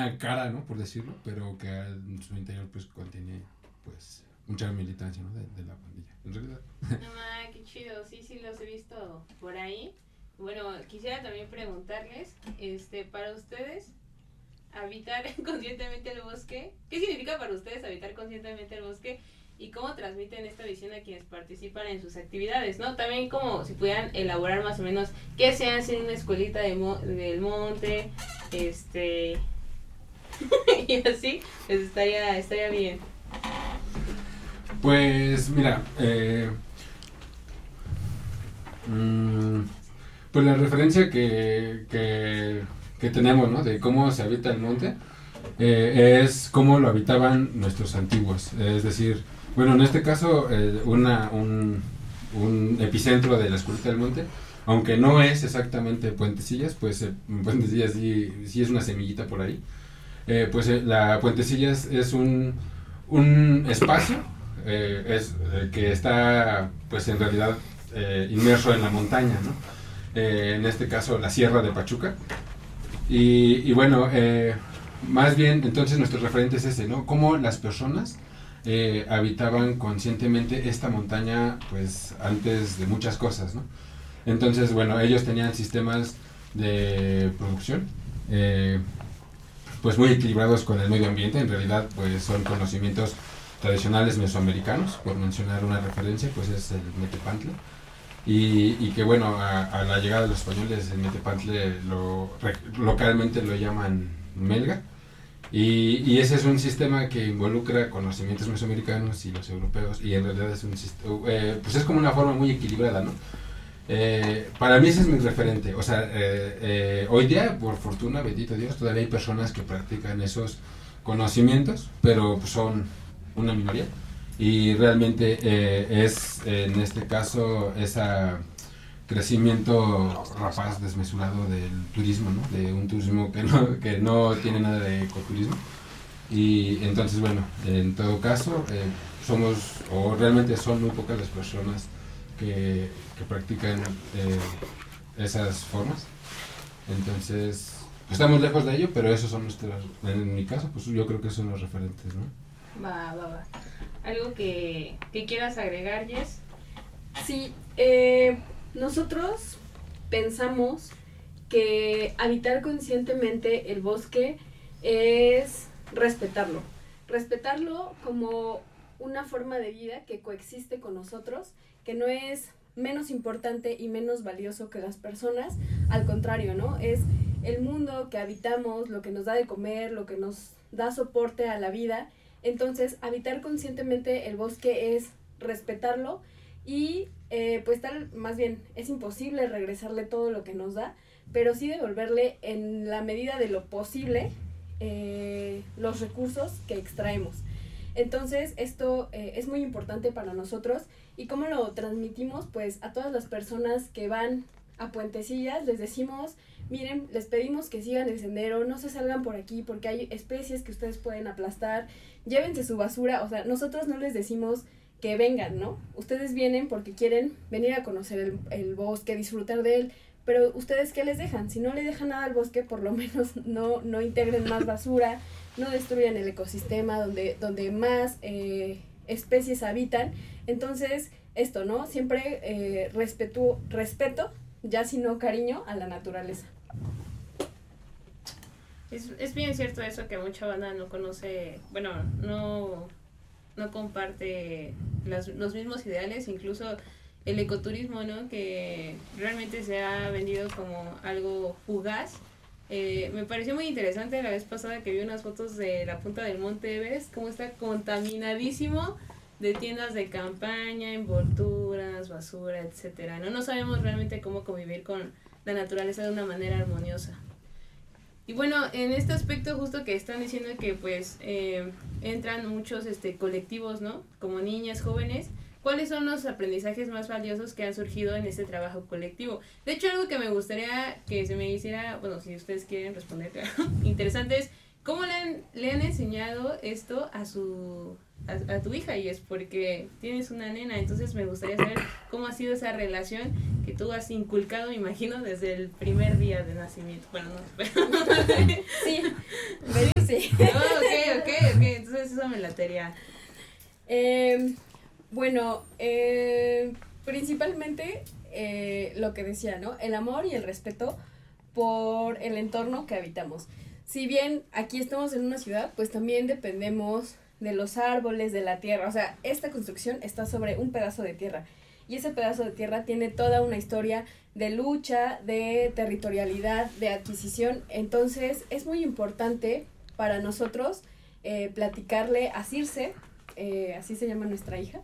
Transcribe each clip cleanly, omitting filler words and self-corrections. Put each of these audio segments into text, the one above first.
cara, ¿no? Por decirlo, pero que en su interior pues contiene pues mucha militancia, ¿no? De la pandilla, en realidad. No, qué chido, sí, los he visto por ahí. Bueno, quisiera también preguntarles, para ustedes, habitar conscientemente el bosque, ¿qué significa para ustedes habitar conscientemente el bosque? Y cómo transmiten esta visión a quienes participan en sus actividades, ¿no? También como si pudieran elaborar más o menos qué se hace en una escuelita del monte, y así, pues estaría bien. Pues mira, pues la referencia que tenemos, ¿no? De cómo se habita el monte, es cómo lo habitaban nuestros antiguos, es decir, bueno, en este caso, un epicentro de la escuelita del monte, aunque no es exactamente Puentecillas, pues Puentecillas sí es una semillita por ahí, pues la Puentecillas es un espacio que está pues en realidad inmerso en la montaña, ¿no? En este caso la Sierra de Pachuca, y bueno, más bien entonces nuestro referente es ese, ¿no? Cómo las personas habitaban conscientemente esta montaña pues antes de muchas cosas, ¿no? Entonces, bueno, ellos tenían sistemas de producción pues muy equilibrados con el medio ambiente. En realidad pues son conocimientos tradicionales mesoamericanos, por mencionar una referencia, pues es el Metepantle, y que bueno, a la llegada de los españoles el Metepantle localmente lo llaman Melga, y ese es un sistema que involucra conocimientos mesoamericanos y los europeos, y en realidad es un pues es como una forma muy equilibrada, ¿no? Para mí ese es mi referente, o sea, hoy día, por fortuna, bendito Dios, todavía hay personas que practican esos conocimientos, pero pues son una minoría, y realmente es en este caso ese crecimiento rapaz, desmesurado del turismo, ¿no? De un turismo que no tiene nada de ecoturismo, y entonces bueno, en todo caso realmente son muy pocas las personas que practican esas formas, entonces pues estamos lejos de ello, pero esos son en mi caso, pues yo creo que son los referentes, ¿no? Va. ¿Algo que quieras agregar, Jess? Sí, nosotros pensamos que habitar conscientemente el bosque es respetarlo como una forma de vida que coexiste con nosotros, que no es menos importante y menos valioso que las personas, al contrario, ¿no? Es el mundo que habitamos, lo que nos da de comer, lo que nos da soporte a la vida. Entonces, habitar conscientemente el bosque es respetarlo y más bien, es imposible regresarle todo lo que nos da, pero sí devolverle en la medida de lo posible los recursos que extraemos. Entonces, esto es muy importante para nosotros. ¿Y cómo lo transmitimos? Pues a todas las personas que van a Puentecillas les decimos, miren, les pedimos que sigan el sendero, no se salgan por aquí porque hay especies que ustedes pueden aplastar, llévense su basura, o sea, nosotros no les decimos que vengan, ¿no? Ustedes vienen porque quieren venir a conocer el bosque, disfrutar de él, pero ustedes ¿qué les dejan? Si no le dejan nada al bosque, por lo menos no integren más basura, no destruyan el ecosistema donde más especies habitan. Entonces, esto, ¿no? Siempre respeto, ya si no cariño, a la naturaleza. Es bien cierto eso, que mucha banda no conoce, bueno, no comparte los mismos ideales, incluso el ecoturismo, ¿no? Que realmente se ha vendido como algo fugaz. Me pareció muy interesante la vez pasada que vi unas fotos de la punta del Monte Everest, cómo está contaminadísimo de tiendas de campaña, envolturas, basura, etcétera, ¿no? No sabemos realmente cómo convivir con la naturaleza de una manera armoniosa. Y bueno, en este aspecto justo que están diciendo que pues entran muchos colectivos, ¿no? Como niñas, jóvenes. ¿Cuáles son los aprendizajes más valiosos que han surgido en este trabajo colectivo? De hecho, algo que me gustaría que se me hiciera, bueno, si ustedes quieren responder, claro, interesante es, ¿cómo le han enseñado esto a tu hija? Y es porque tienes una nena, entonces me gustaría saber cómo ha sido esa relación que tú has inculcado, me imagino, desde el primer día de nacimiento. Bueno, no, pero... Sí, latería? Bueno, principalmente lo que decía, ¿no? El amor y el respeto por el entorno que habitamos. Si bien aquí estamos en una ciudad, pues también dependemos de los árboles, de la tierra. O sea, esta construcción está sobre un pedazo de tierra. Y ese pedazo de tierra tiene toda una historia de lucha, de territorialidad, de adquisición. Entonces, es muy importante para nosotros platicarle a Circe, así se llama nuestra hija,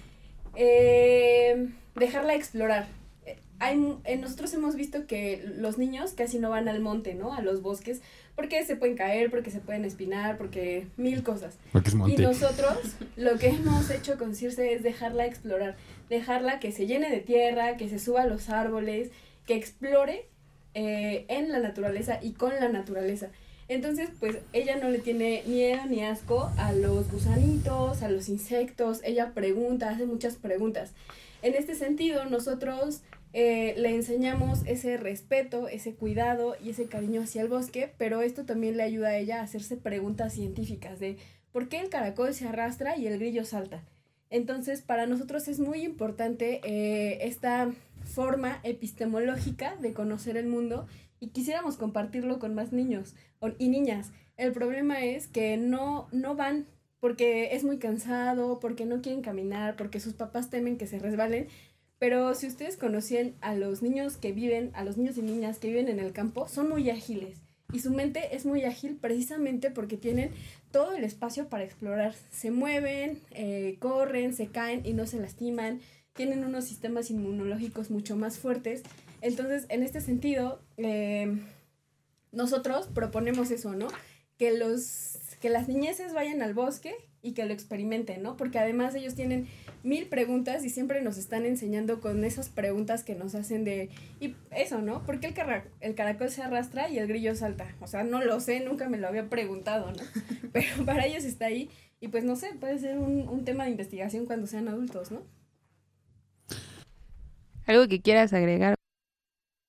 dejarla explorar. Nosotros hemos visto que los niños casi no van al monte, ¿no? A los bosques, porque se pueden caer, porque se pueden espinar, porque mil cosas. Porque es monte. Y nosotros lo que hemos hecho con Circe es dejarla explorar, dejarla que se llene de tierra, que se suba a los árboles, que explore en la naturaleza y con la naturaleza. Entonces, pues, ella no le tiene miedo ni asco a los gusanitos, a los insectos. Ella pregunta, hace muchas preguntas. En este sentido, nosotros le enseñamos ese respeto, ese cuidado y ese cariño hacia el bosque, pero esto también le ayuda a ella a hacerse preguntas científicas de ¿por qué el caracol se arrastra y el grillo salta? Entonces, para nosotros es muy importante esta forma epistemológica de conocer el mundo y quisiéramos compartirlo con más niños y niñas. El problema es que no van porque es muy cansado, porque no quieren caminar, porque sus papás temen que se resbalen. Pero si ustedes conocían a los niños a los niños y niñas que viven en el campo, son muy ágiles. Y su mente es muy ágil precisamente porque tienen todo el espacio para explorar. Se mueven, corren, se caen y no se lastiman. Tienen unos sistemas inmunológicos mucho más fuertes. Entonces, en este sentido, nosotros proponemos eso, ¿no? Que las niñeces vayan al bosque y que lo experimenten, ¿no? Porque además ellos tienen 1000 preguntas y siempre nos están enseñando con esas preguntas que nos hacen y eso, ¿no? ¿Por qué el caracol se arrastra y el grillo salta? O sea, no lo sé, nunca me lo había preguntado, ¿no? Pero para ellos está ahí y pues no sé, puede ser un tema de investigación cuando sean adultos, ¿no? ¿Algo que quieras agregar?